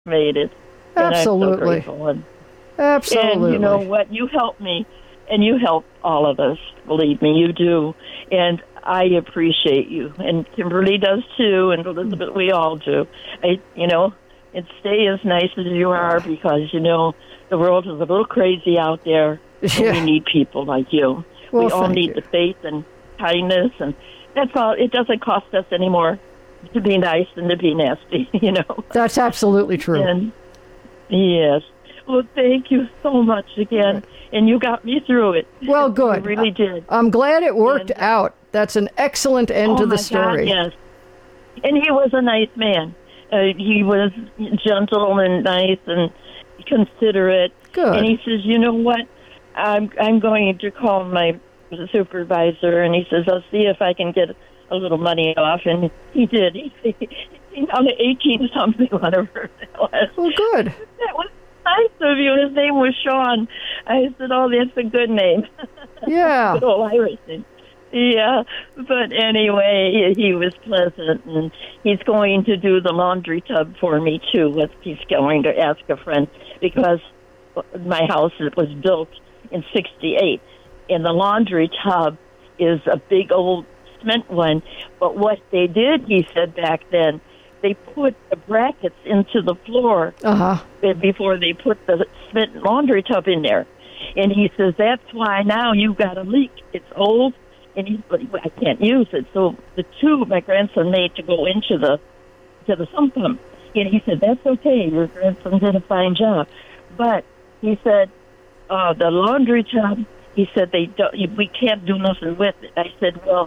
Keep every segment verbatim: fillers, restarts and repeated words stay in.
made it. Absolutely. And I'm so grateful. And, Absolutely. and you know what? You help me, and you help all of us. Believe me, you do. And I appreciate you. And Kimberly does too, and Elizabeth, we all do. I, you know, and stay as nice as you are, because, you know, the world is a little crazy out there. And Yeah. we need people like you. Well, we all thank need you. the faith and kindness, and that's all. It doesn't cost us anymore to be nice than to be nasty, you know. That's absolutely true. And yes. Well, thank you so much again. And you got me through it. Well, good. You really did. I'm glad it worked And- out. That's an excellent end oh to the my story. God, yes. And he was a nice man. Uh, he was gentle and nice and considerate. Good. And he says, you know what? I'm I'm going to call my supervisor, and he says, I'll see if I can get a little money off. And he did. He, he found eighteen something, whatever it was. Well, good. That was nice of you. His name was Sean. I said, oh, that's a good name. Yeah. Good old Irish name. Yeah, but anyway, he, he was pleasant, and he's going to do the laundry tub for me, too. He's going to ask a friend, because my house was built in sixty-eight, and the laundry tub is a big old cement one, but what they did, he said back then, they put the brackets into the floor Uh-huh. before they put the cement laundry tub in there. And he says, that's why now you've got a leak. It's old, and he, but I can't use it. So the tube my grandson made to go into the to the sump pump. And he said, that's okay. Your grandson did a fine job. But he said, uh, the laundry tub, he said, they don't, we can't do nothing with it. I said, well,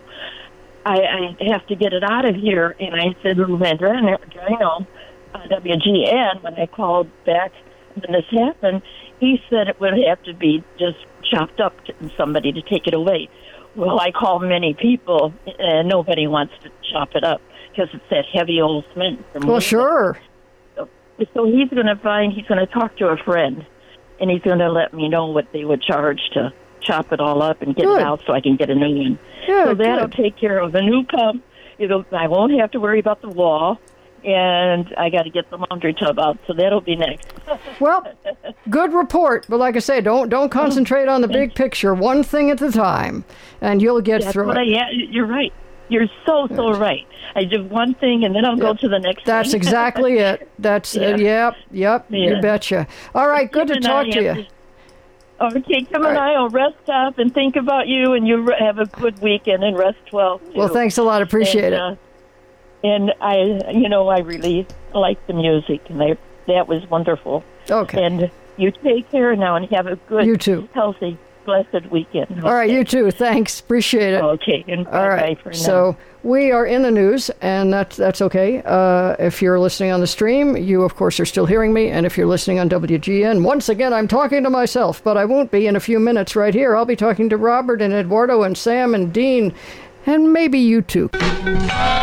I, I have to get it out of here. And I said, little Vandrino, uh, W G N, when I called back when this happened, he said it would have to be just chopped up and somebody to take it away. Well, I called many people, and nobody wants to chop it up because it's that heavy old cement. from Well, Lincoln. sure. So, so he's going to find, he's going to talk to a friend, and he's going to let me know what they would charge to chop it all up and get Good. it out so I can get a new one. Yeah, so that'll good. take care of a new pump. It'll, I won't have to worry about the wall, and I got to get the laundry tub out, so that'll be next. Well, good report. But like I say, don't don't concentrate on the big picture. One thing at a time, and you'll get That's through what it. I, yeah, you're right. You're so, so right. I do one thing, and then I'll go Yep. to the next That's thing. exactly it. That's Yeah. uh, yep, yep. Yeah. You betcha. All right, good to Kim and talk I to have you. Okay, Kim All and right. I will rest up and think about you, and you re- have a good weekend and rest well. Too. Well, thanks a lot. Appreciate and, it. Uh, and I, you know, I really like the music, and I, that was wonderful. Okay. And you take care now, and have a good, You too. healthy, blessed weekend. All right, you too. Thanks. Appreciate it. Okay, and All bye-bye right. for now. So we are in the news, and that's that's okay. Uh, if you're listening on the stream, you of course are still hearing me, and if you're listening on W G N, once again I'm talking to myself, but I won't be in a few minutes. Right here, I'll be talking to Robert and Eduardo and Sam and Dean, and maybe you too.